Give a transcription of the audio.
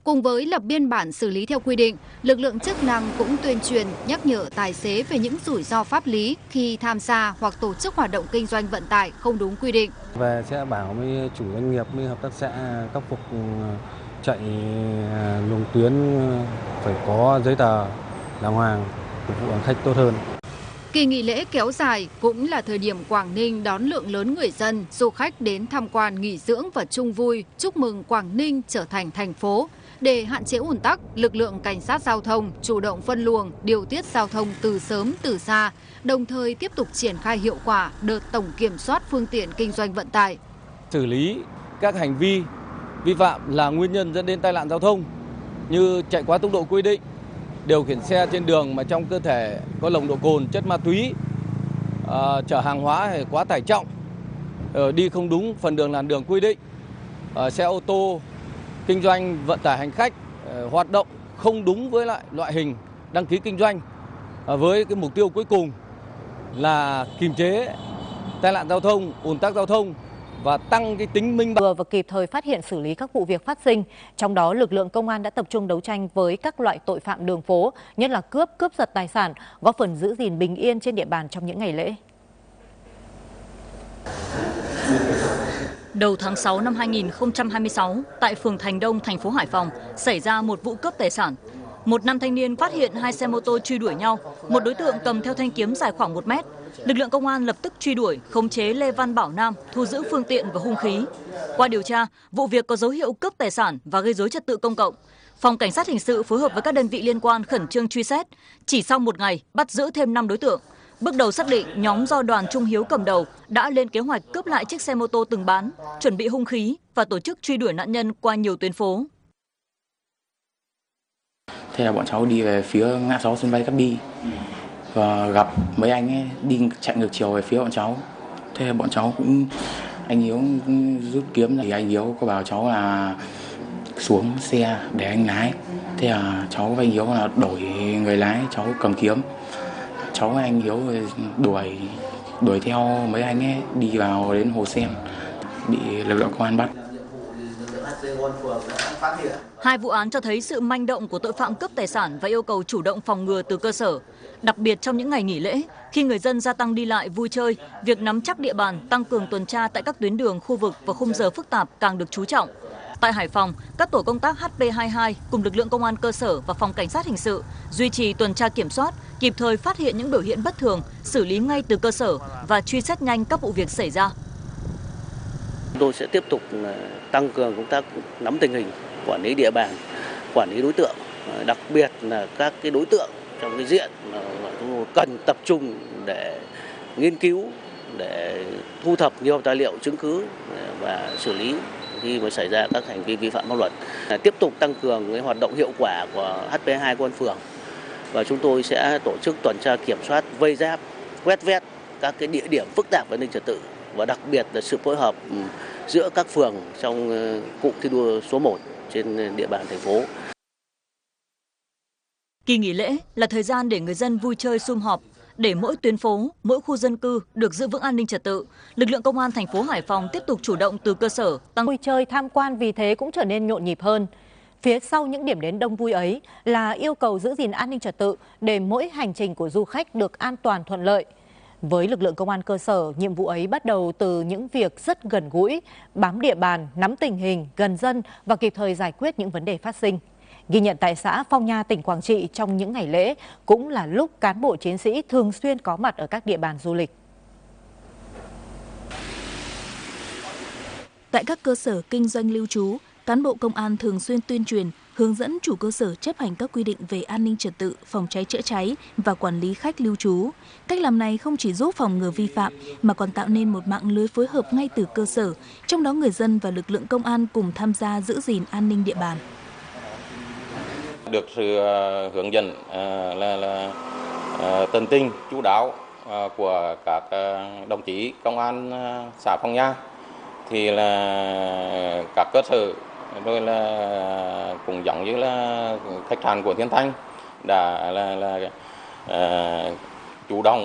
Cùng với lập biên bản xử lý theo quy định, lực lượng chức năng cũng tuyên truyền nhắc nhở tài xế về những rủi ro pháp lý khi tham gia hoặc tổ chức hoạt động kinh doanh vận tải không đúng quy định. Về sẽ bảo với chủ doanh nghiệp, với hợp tác xã khắc phục chạy luồng tuyến phải có giấy tờ đàng hoàng, phục vụ hành khách tốt hơn. Kỳ nghỉ lễ kéo dài cũng là thời điểm Quảng Ninh đón lượng lớn người dân, du khách đến tham quan nghỉ dưỡng và chung vui, chúc mừng Quảng Ninh trở thành thành phố. Để hạn chế ùn tắc, lực lượng cảnh sát giao thông chủ động phân luồng, điều tiết giao thông từ sớm từ xa, đồng thời tiếp tục triển khai hiệu quả đợt tổng kiểm soát phương tiện kinh doanh vận tải. Xử lý các hành vi vi phạm là nguyên nhân dẫn đến tai nạn giao thông như chạy quá tốc độ quy định, điều khiển xe trên đường mà trong cơ thể có nồng độ cồn, chất ma túy, chở hàng hóa hay quá tải trọng, đi không đúng phần đường làn đường quy định, xe ô tô kinh doanh vận tải hành khách hoạt động không đúng với lại loại hình đăng ký kinh doanh, với cái mục tiêu cuối cùng là kiềm chế tai nạn giao thông, ùn tắc giao thông và tăng cái tính minh bạch và kịp thời phát hiện xử lý các vụ việc phát sinh. Trong đó, lực lượng công an đã tập trung đấu tranh với các loại tội phạm đường phố, nhất là cướp giật tài sản, góp phần giữ gìn bình yên trên địa bàn trong những ngày lễ. Đầu tháng 6 năm 2026, tại phường Thành Đông, thành phố Hải Phòng, xảy ra một vụ cướp tài sản. Một nam thanh niên phát hiện hai xe mô tô truy đuổi nhau, một đối tượng cầm theo thanh kiếm dài khoảng 1 mét. Lực lượng công an lập tức truy đuổi, khống chế Lê Văn Bảo Nam, thu giữ phương tiện và hung khí. Qua điều tra, vụ việc có dấu hiệu cướp tài sản và gây rối trật tự công cộng. Phòng Cảnh sát Hình sự phối hợp với các đơn vị liên quan khẩn trương truy xét. Chỉ sau 1 ngày, bắt giữ thêm 5 đối tượng. Bước đầu xác định nhóm do Đoàn Trung Hiếu cầm đầu đã lên kế hoạch cướp lại chiếc xe mô tô từng bán, chuẩn bị hung khí và tổ chức truy đuổi nạn nhân qua nhiều tuyến phố. Thế là bọn cháu đi về phía ngã 6 sân bay Cát Bi và gặp mấy anh ấy đi chạy ngược chiều về phía bọn cháu. Thế là bọn cháu cũng, anh Hiếu rút kiếm, thì anh Hiếu có bảo cháu là xuống xe để anh lái. Thế là cháu với anh Hiếu là đổi người lái, cháu cầm kiếm. Cháu với anh Hiếu đuổi theo mấy anh ấy đi vào đến Hồ Sen, bị lực lượng công an bắt. Hai vụ án cho thấy sự manh động của tội phạm cướp tài sản và yêu cầu chủ động phòng ngừa từ cơ sở. Đặc biệt trong những ngày nghỉ lễ, khi người dân gia tăng đi lại vui chơi, việc nắm chắc địa bàn, tăng cường tuần tra tại các tuyến đường, khu vực và khung giờ phức tạp càng được chú trọng. Tại Hải Phòng, các tổ công tác HP22 cùng lực lượng công an cơ sở và phòng cảnh sát hình sự duy trì tuần tra kiểm soát, kịp thời phát hiện những biểu hiện bất thường, xử lý ngay từ cơ sở và truy xét nhanh các vụ việc xảy ra. Chúng tôi sẽ tiếp tục tăng cường công tác nắm tình hình, quản lý địa bàn, quản lý đối tượng, đặc biệt là các cái đối tượng trong cái diện mà chúng tôi cần tập trung để nghiên cứu, để thu thập nhiều tài liệu chứng cứ và xử lý khi mà xảy ra các hành vi vi phạm pháp luật. Tiếp tục tăng cường cái hoạt động hiệu quả của HP2 công an phường, và chúng tôi sẽ tổ chức tuần tra kiểm soát, vây giáp, quét vét các cái địa điểm phức tạp về an ninh trật tự, và đặc biệt là sự phối hợp giữa các phường trong cụm thi đua số 1 trên địa bàn thành phố. Kỳ nghỉ lễ là thời gian để người dân vui chơi sum họp, để mỗi tuyến phố, mỗi khu dân cư được giữ vững an ninh trật tự. Lực lượng công an thành phố Hải Phòng tiếp tục chủ động từ cơ sở tăng vui chơi tham quan, vì thế cũng trở nên nhộn nhịp hơn. Phía sau những điểm đến đông vui ấy là yêu cầu giữ gìn an ninh trật tự để mỗi hành trình của du khách được an toàn thuận lợi. Với lực lượng công an cơ sở, nhiệm vụ ấy bắt đầu từ những việc rất gần gũi, bám địa bàn, nắm tình hình, gần dân và kịp thời giải quyết những vấn đề phát sinh. Ghi nhận tại xã Phong Nha, tỉnh Quảng Trị trong những ngày lễ cũng là lúc cán bộ chiến sĩ thường xuyên có mặt ở các địa bàn du lịch. Tại các cơ sở kinh doanh lưu trú, cán bộ công an thường xuyên tuyên truyền, hướng dẫn chủ cơ sở chấp hành các quy định về an ninh trật tự, phòng cháy chữa cháy và quản lý khách lưu trú. Cách làm này không chỉ giúp phòng ngừa vi phạm mà còn tạo nên một mạng lưới phối hợp ngay từ cơ sở, trong đó người dân và lực lượng công an cùng tham gia giữ gìn an ninh địa bàn. Được sự hướng dẫn tận tình, chú đáo của các đồng chí công an xã Phong Nha, thì là các cơ sở rồi là cũng giống như là khách sạn của Thiên Thanh đã là chủ động